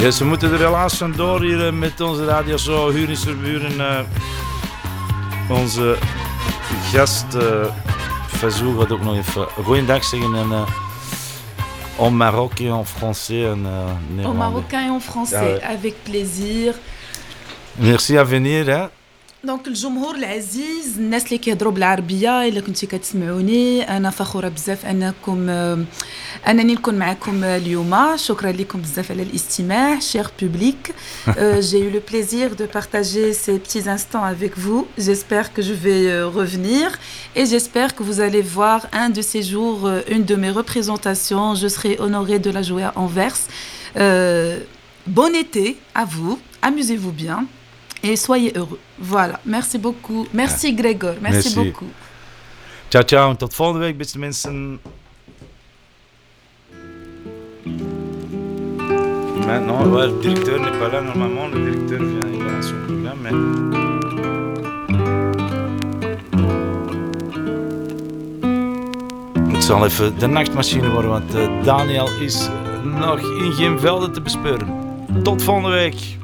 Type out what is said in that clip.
Ja, ze moeten er helaas vandoor hier met onze radio zo Huren Surburen. Onze gast Fazou gaat ook nog even goeiedag zeggen en Maroc et en français en néerlandais. En marocain et en français, avec plaisir. Merci à venir. Hein. دونك الجمهور العزيز الناس اللي كيهضروا بالعربيه الا كنتي كتسمعوني انا فخوره بزاف انني نكون معكم اليوم. شكرا لكم بزاف على الاستماع cher public. J'ai eu le plaisir de partager ces petits instants avec vous. J'espère que je vais revenir et j'espère que vous allez voir un de ces jours une de mes représentations. Je serai honorée de la jouer à Anvers. Bon été à vous, amusez-vous bien. Et soyez heureux. Voilà. Merci beaucoup. Merci Gregor. Merci beaucoup. Ciao, ciao. Tot volgende week, beste mensen. Maintenant, ouais, le directeur n'est pas là. Normalement, le directeur vient, il a son programme. Mais... Het zal even de nachtmachine worden, want Daniel is nog in geen velden te bespeuren. Tot volgende week.